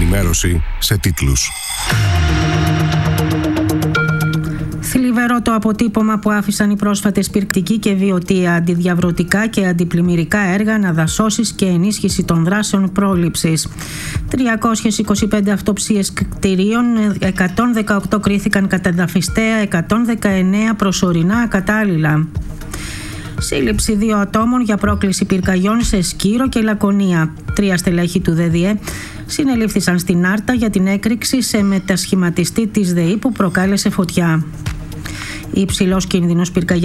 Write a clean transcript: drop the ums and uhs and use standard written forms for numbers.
ενημέρωση σε τίτλους. Θλιβερό το αποτύπωμα που άφησαν οι πρόσφατες πυρκτική και βιωτεία αντιδιαβρωτικά και αντιπλημμυρικά έργα, αναδασώσεις και ενίσχυση των δράσεων πρόληψης. 325 αυτοψίες κτηρίων, 118 κρίθηκαν κατεδαφιστέα, 119 προσωρινά ακατάλληλα. Σύλληψη 2 ατόμων για πρόκληση πυρκαγιών σε Σκύρο και Λακωνία. 3 στελέχη του ΔΔΕ συνελήφθησαν στην Άρτα για την έκρηξη σε μετασχηματιστή της ΔΕΗ που προκάλεσε φωτιά. Υψηλός κίνδυνος πυρκαγιάς